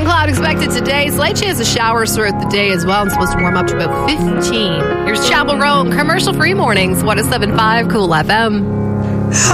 cloud expected today. Slight chance of showers throughout the day as well. It's supposed to warm up to about 15. Here's Chapel Roan, commercial-free mornings, 107.5 Cool FM.